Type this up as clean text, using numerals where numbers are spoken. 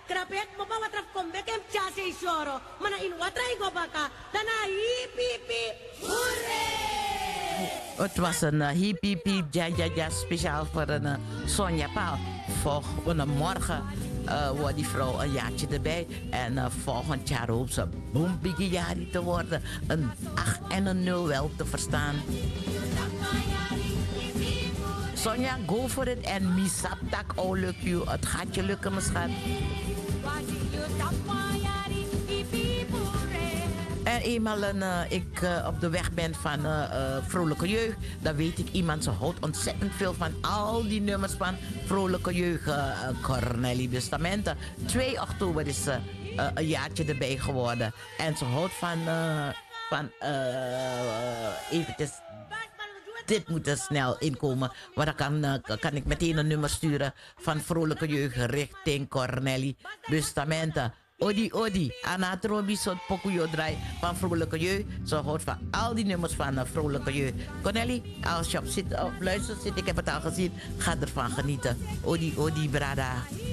krapek mo pa watrap kombek em chase shoro. Mana in watray go baka. Dana hip hip hip. Hooray! Het was een hip hip hip ja ja ja speciaal voor een Sonja Paal. Volgende morgen wordt die vrouw een jaartje erbij. En volgend jaar hoopt ze boembigijari te worden. Een 8 en een 0 wel te verstaan. Sonja, go for it. En misaptak, oh lukt je. Het gaat je lukken, mijn schat. En eenmaal ik op de weg ben van Vrolijke Jeugd, dan weet ik iemand, ze houdt ontzettend veel van al die nummers van Vrolijke Jeugd. Cornelie Bustamante. 2 oktober is ze een jaartje erbij geworden. En ze houdt van eventjes, dit moet er snel inkomen. Maar dan kan ik meteen een nummer sturen van Vrolijke Jeugd richting Cornelie Bustamante. Odi, odi, anatrobi soort pokuyo draai van Vrolijke Jeugd. Ze houdt van al die nummers van Vrolijke Jeugd. Cornelie, als je op luistert zit, ik heb het al gezien, ga ervan genieten. Odi, odi, brada.